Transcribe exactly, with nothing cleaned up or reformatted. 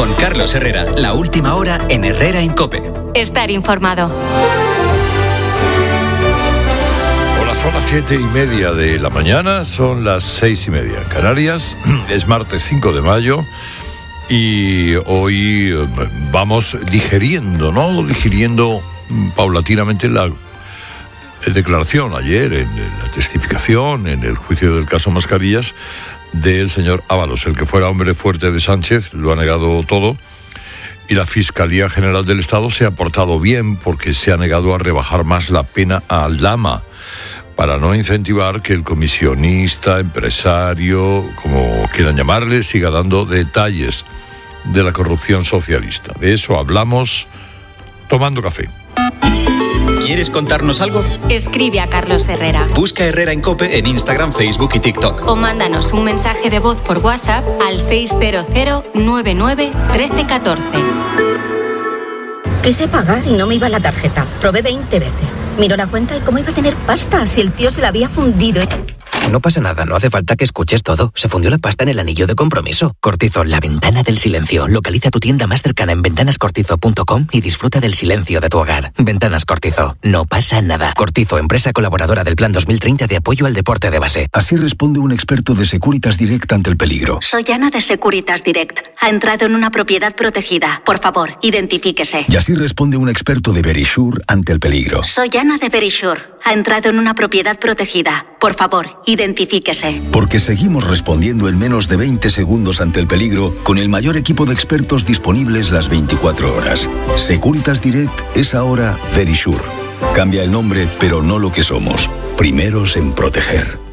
Con Carlos Herrera, la última hora en Herrera en COPE. Estar informado. Hola, son las siete y media de la mañana, son las seis y media en Canarias. Es martes cinco de mayo y hoy vamos digeriendo, ¿no? Digiriendo paulatinamente la declaración ayer en la testificación, en el juicio del caso Mascarillas, del señor Ábalos. El que fuera hombre fuerte de Sánchez lo ha negado todo y la Fiscalía General del Estado se ha portado bien porque se ha negado a rebajar más la pena a Aldama para no incentivar que el comisionista, empresario, como quieran llamarle, siga dando detalles de la corrupción socialista. De eso hablamos tomando café. ¿Quieres contarnos algo? Escribe a Carlos Herrera. Busca Herrera en COPE en Instagram, Facebook y TikTok. O mándanos un mensaje de voz por WhatsApp al seis cero cero nueve nueve uno tres uno cuatro. Quise pagar y no me iba la tarjeta. Probé veinte veces. Miró la cuenta y cómo iba a tener pasta si el tío se la había fundido. No pasa nada, no hace falta que escuches todo. Se fundió la pasta en el anillo de compromiso. Cortizo, la ventana del silencio. Localiza tu tienda más cercana en ventanas cortizo punto com y disfruta del silencio de tu hogar. Ventanas Cortizo, no pasa nada. Cortizo, empresa colaboradora del Plan dos mil treinta de apoyo al deporte de base. Así responde un experto de Securitas Direct ante el peligro. Soy Ana de Securitas Direct. Ha entrado en una propiedad protegida. Por favor, identifíquese. Y así responde un experto de Verisure ante el peligro. Soy Ana de Verisure. Ha entrado en una propiedad protegida. Por favor, identifíquese. Porque seguimos respondiendo en menos de veinte segundos ante el peligro con el mayor equipo de expertos disponibles las veinticuatro horas. Securitas Direct es ahora Verisure. Cambia el nombre, pero no lo que somos. Primeros en proteger.